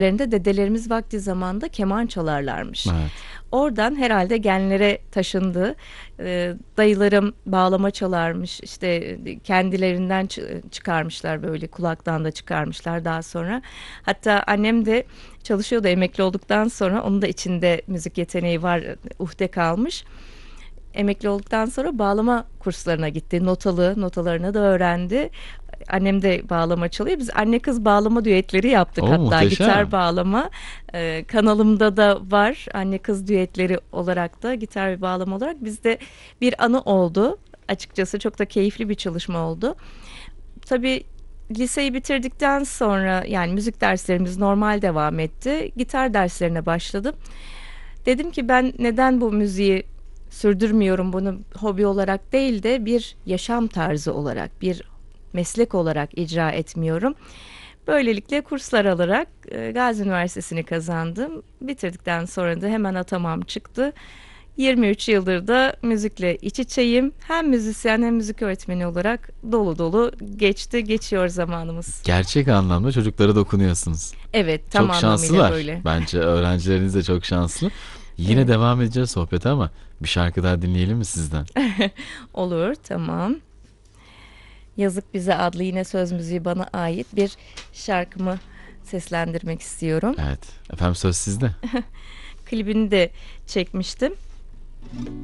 Dedelerimiz vakti zamanda keman çalarlarmış. Evet. Oradan herhalde genlere taşındı. Dayılarım bağlama çalarmış. İşte kendilerinden çıkarmışlar, böyle kulaktan da çıkarmışlar daha sonra. Hatta annem de çalışıyordu, emekli olduktan sonra onun da içinde müzik yeteneği var, uhde kalmış. Emekli olduktan sonra bağlama kurslarına gitti. Notalarını da öğrendi. Annem de bağlama çalıyor. Biz anne kız bağlama düetleri yaptık, O hatta gitar muhteşem. bağlama. Kanalımda da var, anne kız düetleri olarak da, gitar ve bağlama olarak. Bizde bir anı oldu. Açıkçası çok da keyifli bir çalışma oldu. Tabii liseyi bitirdikten sonra, yani müzik derslerimiz normal devam etti. Gitar derslerine başladım. Dedim ki ben neden bu müziği sürdürmüyorum, bunu hobi olarak değil de bir yaşam tarzı olarak, bir meslek olarak icra etmiyorum. Böylelikle kurslar alarak Gazi Üniversitesi'ni kazandım. Bitirdikten sonra da hemen atamam çıktı. 23 yıldır da müzikle iç içeyim. Hem müzisyen hem müzik öğretmeni olarak dolu dolu geçiyor zamanımız. Gerçek anlamda çocuklara dokunuyorsunuz. Evet, tam Çok anlamıyla şanslılar. böyle. Bence öğrencileriniz de çok şanslı. Yine Evet. devam edeceğiz sohbete ama bir şarkı daha dinleyelim mi sizden? Olur, tamam. Yazık Bize adlı, yine söz müziği bana ait bir şarkımı seslendirmek istiyorum. Evet. Efendim söz sizde. Klibini de çekmiştim.